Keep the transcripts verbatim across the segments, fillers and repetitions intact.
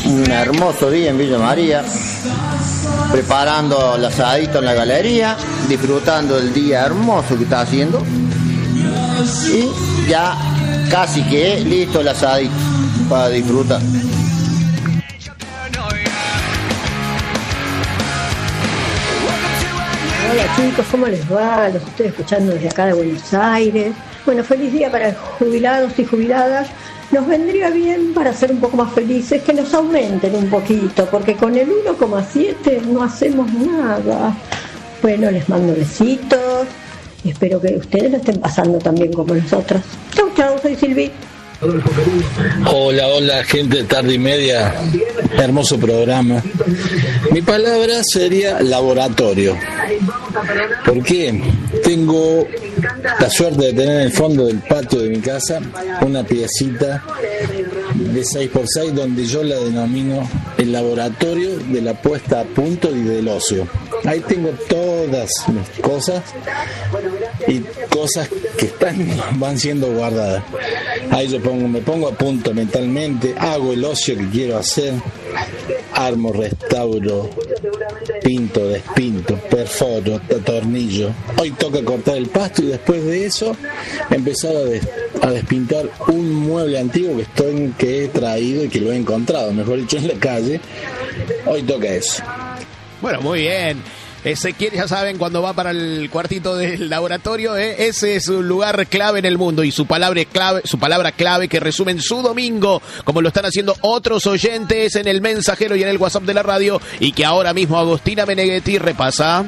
un hermoso día en Villa María, preparando el asadito en la galería, disfrutando del día hermoso que está haciendo y ya casi que listo el asadito para disfrutar. Hola chicos, ¿cómo les va? Los estoy escuchando desde acá de Buenos Aires. Bueno, feliz día para jubilados y jubiladas. Nos vendría bien, para ser un poco más felices, que nos aumenten un poquito, porque con el uno coma siete no hacemos nada. Bueno, les mando besitos. Espero que ustedes lo estén pasando también como nosotros. Chau, chau, soy Silvi. Hola, hola, gente de Tarde y Media. Hermoso programa. Mi palabra sería laboratorio. ¿Por qué? Tengo la suerte de tener en el fondo del patio de mi casa una piecita de seis por seis donde yo la denomino el laboratorio de la puesta a punto y del ocio. Ahí tengo todas mis cosas y cosas que están van siendo guardadas. Ahí yo pongo, me pongo a punto mentalmente, hago el ocio que quiero hacer, armo, restauro, pinto, despinto, perforo, atornillo. Hoy toca cortar el pasto y después de eso empezar a, des, a despintar un mueble antiguo que estoy que he traído y que lo he encontrado, mejor dicho, en la calle. Hoy toca eso. Bueno, muy bien. Ezequiel, ya saben, cuando va para el cuartito del laboratorio, ¿eh? Ese es un lugar clave en el mundo y su palabra clave, su palabra clave que resumen su domingo, como lo están haciendo otros oyentes en el mensajero y en el WhatsApp de la radio, y que ahora mismo Agostina Meneghetti repasa.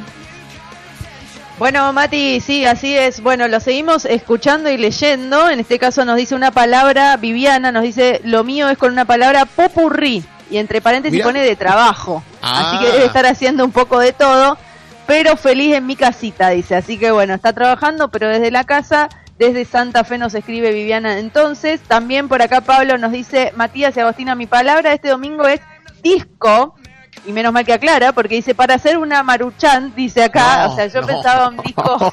Bueno, Mati, sí, así es. Bueno, lo seguimos escuchando y leyendo. En este caso nos dice una palabra, Viviana nos dice, lo mío es con una palabra popurrí. Y entre paréntesis Mirá. pone de trabajo. Ah. Así que debe estar haciendo un poco de todo, pero feliz en mi casita, dice. Así que bueno, está trabajando, pero desde la casa, desde Santa Fe nos escribe Viviana. Entonces, también por acá Pablo nos dice, Matías y Agostina, mi palabra este domingo es disco. Y menos mal que aclara, porque dice, para hacer una maruchan, dice acá, no, o sea, yo no. pensaba un disco.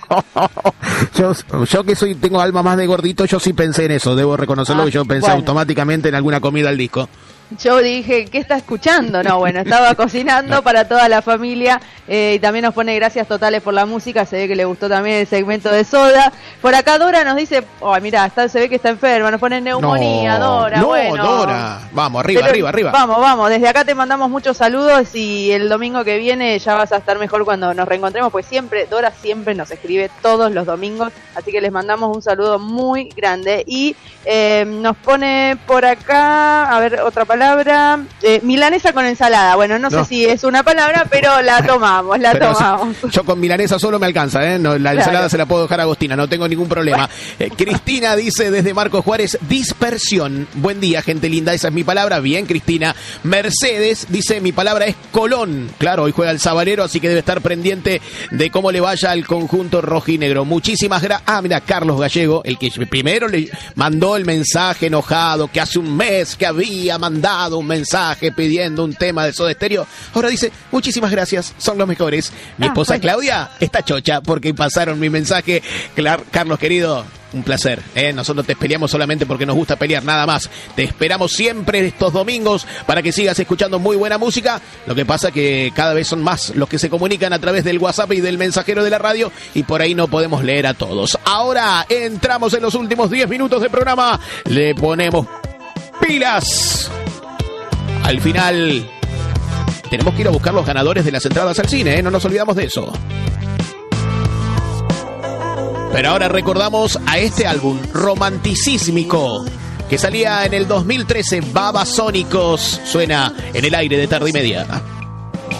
yo, yo que soy tengo alma más de gordito, yo sí pensé en eso, debo reconocerlo, ah, que yo pensé bueno. automáticamente en alguna comida al disco. Yo dije, ¿qué está escuchando? No, bueno, estaba cocinando para toda la familia, eh, y también nos pone gracias totales por la música, se ve que le gustó también el segmento de Soda. Por acá Dora nos dice, oh, mira, está, se ve que está enferma, nos pone neumonía, no, Dora. No, bueno. Dora, vamos, arriba, Pero, arriba, arriba. Vamos, vamos, desde acá te mandamos muchos saludos y el domingo que viene ya vas a estar mejor cuando nos reencontremos, pues siempre, Dora siempre nos escribe todos los domingos, así que les mandamos un saludo muy grande. Y eh, nos pone por acá, a ver, otra palabra. palabra, eh, milanesa con ensalada. Bueno, no, no sé si es una palabra, pero la tomamos, la pero tomamos. Yo con milanesa solo me alcanza, ¿eh? No, la ensalada claro. se la puedo dejar a Agostina, no tengo ningún problema. Eh, Cristina dice desde Marcos Juárez, dispersión. Buen día, gente linda, esa es mi palabra. Bien, Cristina. Mercedes dice, mi palabra es Colón. Claro, hoy juega el Sabanero, así que debe estar pendiente de cómo le vaya al conjunto rojinegro. Muchísimas gracias. Ah, mira, Carlos Gallego, el que primero le mandó el mensaje enojado, que hace un mes que había mandado un mensaje pidiendo un tema de Soda Stereo. Ahora dice, muchísimas gracias, son los mejores. Mi esposa ah, bueno. Claudia está chocha porque pasaron mi mensaje. Clar- Carlos, querido, un placer, ¿eh? Nosotros te peleamos solamente porque nos gusta pelear, nada más. Te esperamos siempre estos domingos para que sigas escuchando muy buena música. Lo que pasa que cada vez son más los que se comunican a través del WhatsApp y del mensajero de la radio y por ahí no podemos leer a todos. Ahora entramos en los últimos diez minutos del programa. Le ponemos pilas. Al final tenemos que ir a buscar los ganadores de las entradas al cine, ¿eh? No nos olvidamos de eso. Pero ahora recordamos a este álbum romanticísmico que salía en el dos mil trece, Babasónicos. Suena en el aire de Tarde y Media.